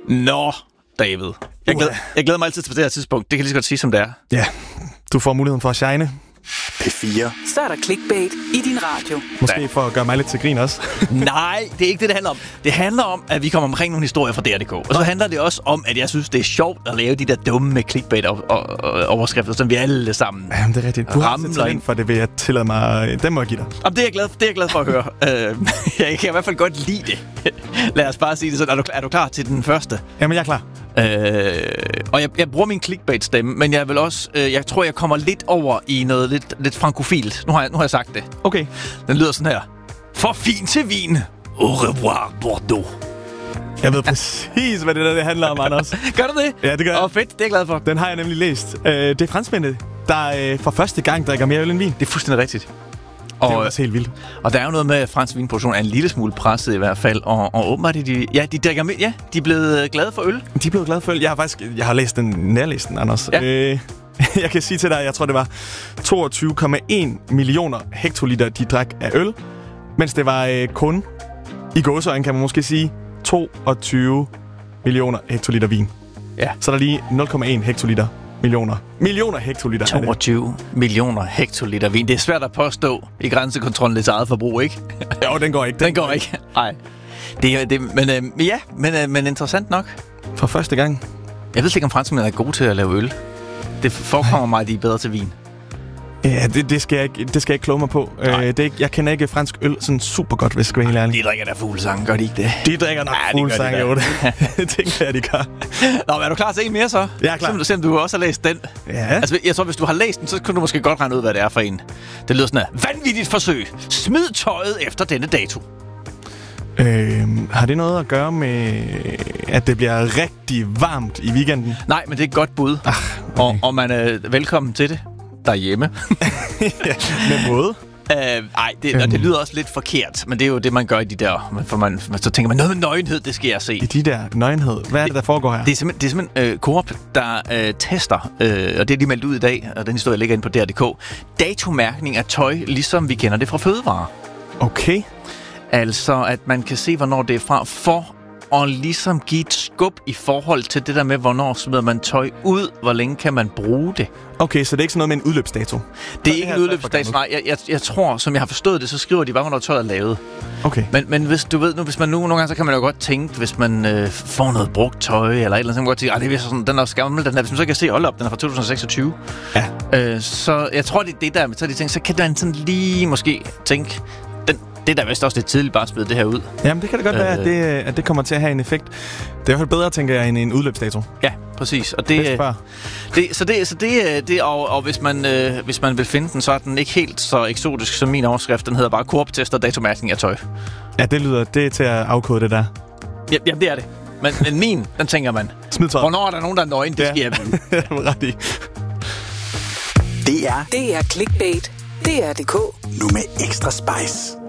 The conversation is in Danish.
Nå, David. Jeg glæder mig altid til det her tidspunkt. Det kan lige så godt sige, som det er. Ja, du får muligheden for at shine. P4. Så er der clickbait i din radio. Måske for at gøre mig lidt til grin også. Nej, det er ikke det handler om. Det handler om, at vi kommer omkring nogle historier fra DR.dk. Og så handler det også om, at jeg synes, det er sjovt at lave de der dumme clickbait-overskrifter, som vi alle sammen Jamen, det er rigtigt. Du har også talent for det, vil jeg tillade mig. Den må jeg give dig. Jamen, det er jeg glad for at høre. Jeg kan i hvert fald godt lide det. Lad os bare sige det sådan. Er du klar til den første? Jamen, jeg er klar. Og jeg bruger min clickbait-stemme, men jeg vil også, jeg tror, jeg kommer lidt over i noget lidt frankofilt. Nu har jeg sagt det. Okay. Den lyder sådan her. For fin til vin. Au revoir, Bordeaux. Jeg ved præcis, hvad det handler om, Anders. Gør du det? Ja, det gør jeg. Fedt, det er jeg glad for. Den har jeg nemlig læst. Det er franskmændene, der for første gang drikker mere øl end vin. Det er fuldstændig rigtigt. Det er også helt vildt. Og der er jo noget med, at fransk vinproduktion er en lille smule presset i hvert fald. Og åbenbart de drikker mere. Ja, de er blevet glade for øl. De er blevet glade for øl. Jeg har læst den, nærlæst den, Anders. Ja. Jeg kan sige til dig, jeg tror, det var 22,1 millioner hektoliter, de drak af øl. Mens det var kun, i gåseøjne kan man måske sige, 22 millioner hektoliter vin. Ja. Så er der lige 0,1 hektoliter. Millioner hektoliter. 22 millioner hektoliter vin. Det er svært at påstå i grænsekontrollen lidt eget forbrug, ikke? Jo, den går ikke. Den går ikke. Nej. Men interessant nok. For første gang. Jeg ved ikke, om franskmænd er gode til at lave øl. Det forekommer mig, at de er bedre til vin. Ja, det skal jeg ikke kloge mig på. Jeg kender ikke fransk øl sådan super godt, hvis jeg skal være helt ærlig. De drikker da fuglesang, gør de ikke det? De drikker nok fuglesang, jo. Det tænker jeg, de gør. Nå, men er du klar til en mere så? Jeg er klar. Se om du også har læst den. Ja. Altså, jeg tror, hvis du har læst den, så kunne du måske godt regne ud, hvad det er for en. Det lyder sådan her. Vanvittigt forsøg. Smid tøjet efter denne dato. Har det noget at gøre med, at det bliver rigtig varmt i weekenden? Nej, men det er et godt bud. Okay. Og man er velkommen til det derhjemme. Ja, med måde? Det lyder også lidt forkert, men det er jo det, man gør i de der... For så tænker man, noget med nøgenhed, det skal jeg se. I de der nøgenhed? Hvad er det, der foregår her? Det er simpelthen Coop, der tester, og det er de meldt ud i dag, og den historie ligger inde på DR.dk, datomærkning af tøj, ligesom vi kender det fra fødevarer. Okay. Altså, at man kan se, hvornår det er fra, for at ligesom give et skub i forhold til det der med, hvornår smider man tøj ud, hvor længe kan man bruge det. Okay, så det er ikke sådan noget med en udløbsdato? Det er ikke en udløbsdato, nej. Jeg tror, som jeg har forstået det, så skriver de bare, hvornår tøjet er lavet. Okay. Men hvis du ved nu, hvis man nogle gange, så kan man jo godt tænke, hvis man får noget brugt tøj, eller et eller andet, så kan man godt tænke, det er sådan, den er gammel, den her. Hvis man så kan se, hold op, den er fra 2026. Ja. Så jeg tror, det er der, så de tænker, så kan man sådan lige måske tænke, det er da vist også lidt tidligt bare at smide det her ud. Jamen, det kan da godt være, at det kommer til at have en effekt. Det er i hvert fald bedre, tænker jeg, end en udløbsdato. Ja, præcis. Og og hvis man vil finde den, så er den ikke helt så eksotisk som min overskrift. Den hedder bare Coop-tester datomærkning af tøj. Ja, det er til at afkode det der. Ja, det er det. Men min, den tænker man. Smid tøj. Hvornår er der nogen, der er nøgen? Det skal jeg vide. Ret i. Det er Clickbait. DR.dk. Nu med ekstra spice.